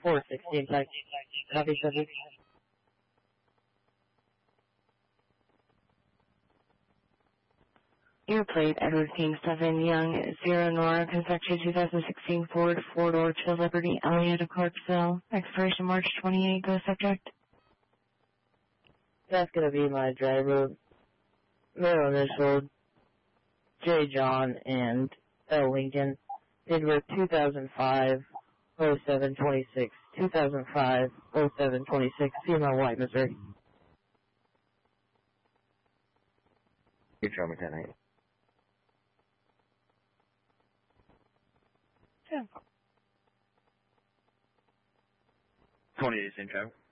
460 type. Copy, subject. Your plate, Edward King, 7 Young, 0 Nora, Construction 2016 Ford, 4-door, Chill Liberty, Elliott of Clarksville. Expiration March 28, go subject. That's going to be my driver. Middle initial, J. John and L. Lincoln. Date of birth 2005, 0726. 2005, 0726. Female, White, Missouri. Good job, 10-8. 28 St. Joe.